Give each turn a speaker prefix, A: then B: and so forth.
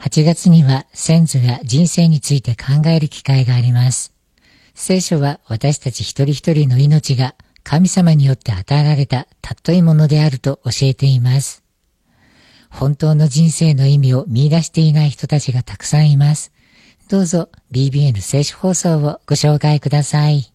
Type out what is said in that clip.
A: 8月には先祖や人生について考える機会があります。聖書は私たち一人一人の命が神様によって与えられた尊いものであると教えています。本当の人生の意味を見出していない人たちがたくさんいます。どうぞ BBN 聖書放送をご紹介ください。